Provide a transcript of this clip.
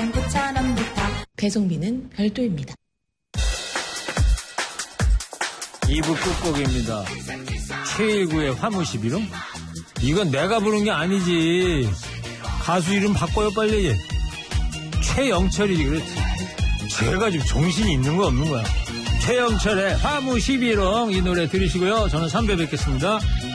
자전거처럼부터 배송비는 별도입니다. 2부 끝곡입니다. 최일구의 화무시비름? 이건 내가 부른 게 아니지. 가수 이름 바꿔요 빨리. 최영철이지 그렇지. 제가 지금 정신이 있는 거 없는 거야. 최영철의 화무시비롱 이 노래 들으시고요. 저는 3배 뵙겠습니다.